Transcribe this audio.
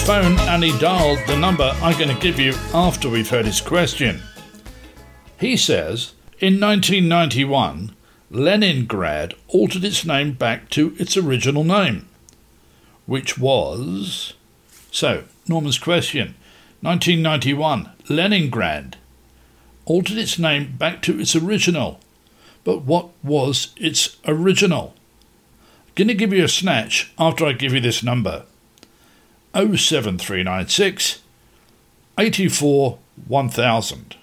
Phone, and he dialed the number I'm going to give you after we've heard his question. He says, in 1991, Leningrad altered its name back to its original name, which was... So, Norman's question. 1991, Leningrad altered its name back to its original. But what was its original? Going to give you a snatch after I give you this number. 07396 84 1000.